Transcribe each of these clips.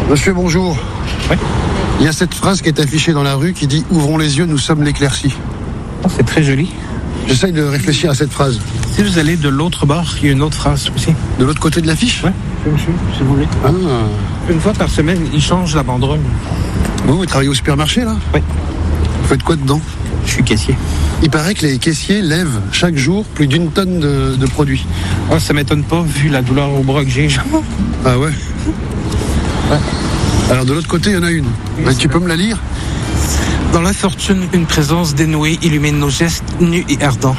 Monsieur, bonjour. Oui. Il y a cette phrase qui est affichée dans la rue qui dit « Ouvrons les yeux, nous sommes l'éclaircie ». C'est très joli. J'essaye de réfléchir à cette phrase. Si vous allez de l'autre bord, il y a une autre phrase aussi. De l'autre côté de l'affiche ? Oui, monsieur, si vous voulez. Ah. Une fois par semaine, ils changent la banderole. Vous travaillez au supermarché, là ? Oui. Vous faites quoi dedans ? Je suis caissier. Il paraît que les caissiers lèvent chaque jour plus d'1 tonne de produits. Ah, ça m'étonne pas, vu la douleur au bras que j'ai. Ah ouais ? Ouais. Alors de l'autre côté, il y en a une. Oui, tu peux me la lire ? Dans la fortune, une présence dénouée illumine nos gestes nus et ardents.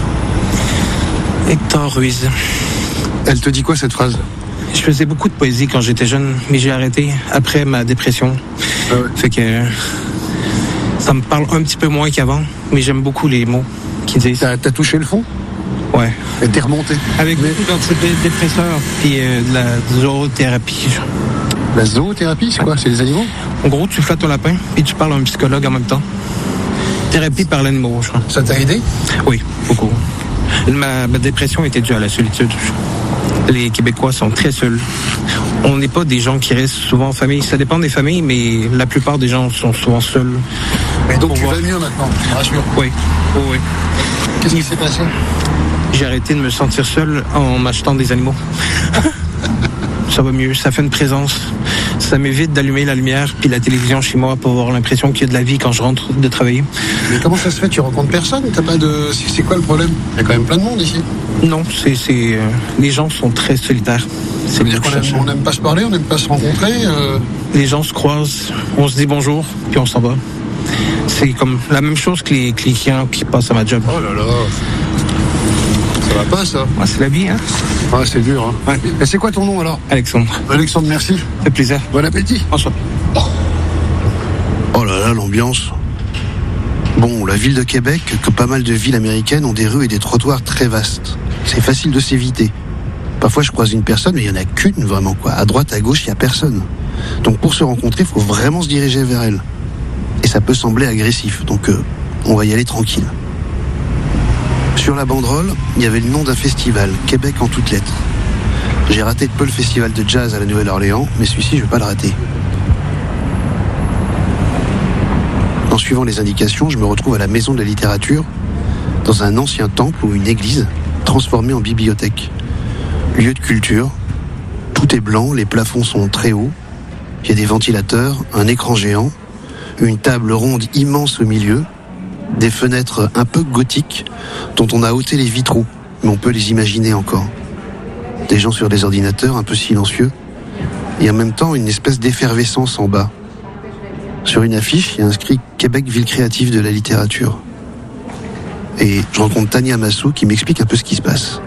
Hector Ruiz. Elle te dit quoi, cette phrase ? Je faisais beaucoup de poésie quand j'étais jeune, mais j'ai arrêté après ma dépression. Ah ouais. Fait que ça me parle un petit peu moins qu'avant, mais j'aime beaucoup les mots qu'ils disent. T'as touché le fond ? Ouais. Et t'es remonté ? Avec beaucoup d'antidépresseurs puis de la zoothérapie. La zoothérapie, c'est quoi ? C'est les animaux ? En gros, tu flattes ton lapin et tu parles à un psychologue en même temps. Thérapie par l'animal, je crois. Ça t'a aidé ? Oui, beaucoup. Ma dépression était due à la solitude. Les Québécois sont très seuls. On n'est pas des gens qui restent souvent en famille. Ça dépend des familles, mais la plupart des gens sont souvent seuls. Mais donc tu vas mieux maintenant, tu me rassures ? Oui. Oh, oui. Qu'est-ce qui s'est passé ? J'ai arrêté de me sentir seul en m'achetant des animaux. Ça va mieux, ça fait une présence. Ça m'évite d'allumer la lumière puis la télévision chez moi pour avoir l'impression qu'il y a de la vie quand je rentre de travailler. Mais comment ça se fait ? Tu rencontres personne ? T'as pas de... C'est quoi le problème ? Il y a quand même plein de monde ici. Non, les gens sont très solitaires. Ça veut dire qu'on n'aime pas se parler, on n'aime pas se rencontrer Les gens se croisent, on se dit bonjour, puis on s'en va. C'est comme la même chose que les clients qui passent à ma job. Oh là là. Ça va pas, ça. Ouais, c'est la vie, hein. Ouais, c'est dur, hein. Ouais. Et c'est quoi ton nom, alors ? Alexandre. Alexandre, merci. Ça fait plaisir. Bon appétit. Bonsoir. Oh là là, l'ambiance. Bon, la ville de Québec, comme pas mal de villes américaines, ont des rues et des trottoirs très vastes. C'est facile de s'éviter. Parfois, je croise une personne, mais il n'y en a qu'une, vraiment, quoi. À droite, à gauche, il n'y a personne. Donc, pour se rencontrer, il faut vraiment se diriger vers elle. Et ça peut sembler agressif, donc on va y aller tranquille. Sur la banderole, il y avait le nom d'un festival, Québec en toutes lettres. J'ai raté de peu le festival de jazz à la Nouvelle-Orléans, mais celui-ci, je ne vais pas le rater. En suivant les indications, je me retrouve à la Maison de la Littérature, dans un ancien temple ou une église, transformée en bibliothèque. Lieu de culture, tout est blanc, les plafonds sont très hauts, il y a des ventilateurs, un écran géant, une table ronde immense au milieu, des fenêtres un peu gothiques dont on a ôté les vitraux, mais on peut les imaginer encore. Des gens sur des ordinateurs un peu silencieux, et en même temps une espèce d'effervescence en bas. Sur une affiche, il y a inscrit « Québec, ville créative de la littérature ». Et je rencontre Tania Massou qui m'explique un peu ce qui se passe.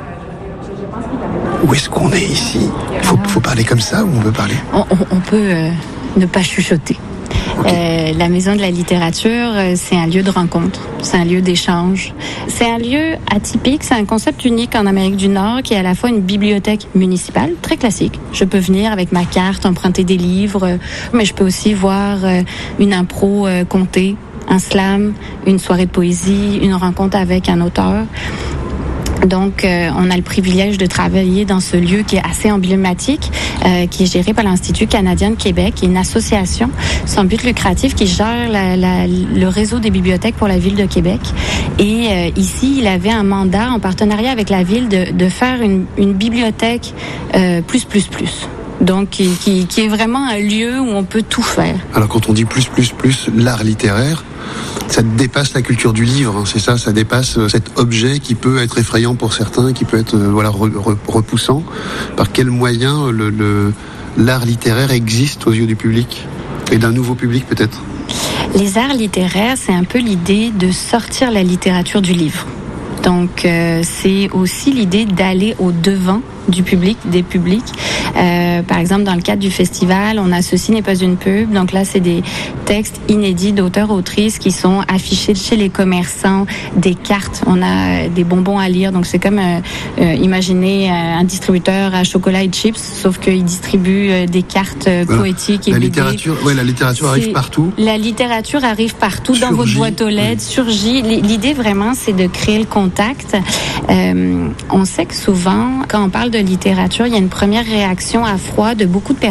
Où est-ce qu'on est ici ? Faut parler comme ça ou on peut parler ? On peut ne pas chuchoter. Okay. La Maison de la Littérature, c'est un lieu de rencontre, c'est un lieu d'échange. C'est un lieu atypique, c'est un concept unique en Amérique du Nord qui est à la fois une bibliothèque municipale, très classique. Je peux venir avec ma carte, emprunter des livres, mais je peux aussi voir une impro contée, un slam, une soirée de poésie, une rencontre avec un auteur. Donc, on a le privilège de travailler dans ce lieu qui est assez emblématique, qui est géré par l'Institut canadien de Québec, qui est une association sans but lucratif qui gère le réseau des bibliothèques pour la ville de Québec. Et ici, il avait un mandat en partenariat avec la ville de faire une bibliothèque plus. Donc, qui est vraiment un lieu où on peut tout faire. Alors, quand on dit plus, l'art littéraire, ça dépasse la culture du livre, hein, c'est ça, ça dépasse cet objet qui peut être effrayant pour certains, qui peut être repoussant. Par quel moyen l'art littéraire existe aux yeux du public et d'un nouveau public peut-être ? Les arts littéraires, c'est un peu l'idée de sortir la littérature du livre. Donc, c'est aussi l'idée d'aller au-devant du public, des publics. Par exemple, dans le cadre du festival, on a Ceci n'est pas une pub. Donc là, c'est des textes inédits d'auteurs-autrices qui sont affichés chez les commerçants, des cartes. On a des bonbons à lire. Donc c'est comme, imaginez un distributeur à chocolat et chips, sauf qu'il distribue des cartes poétiques et la littérature arrive partout. La littérature arrive partout, dans votre boîte aux lettres, surgit. L'idée vraiment, c'est de créer le contact. On sait que souvent, quand on parle de littérature, il y a une première réaction à froid de beaucoup de personnes